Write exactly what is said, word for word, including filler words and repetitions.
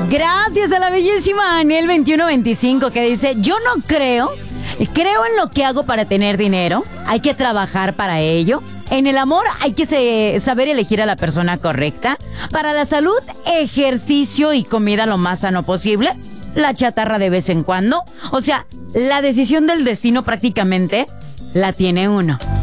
Gracias a la bellísima Aniel veintiuno veinticinco que dice, yo no creo, creo en lo que hago para tener dinero, hay que trabajar para ello. En el amor hay que se, saber elegir a la persona correcta. Para la salud, ejercicio y comida lo más sano posible. La chatarra de vez en cuando. O sea, la decisión del destino prácticamente la tiene uno.